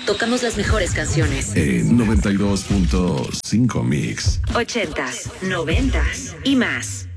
Tocamos las mejores canciones. En 92.5 Mix. 80s, 90s y más.